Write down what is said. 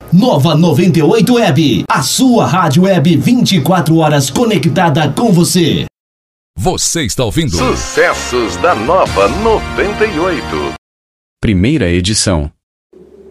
Nova 98 Web, a sua rádio web 24 horas conectada com você. Você está ouvindo Sucessos da Nova 98. Primeira edição.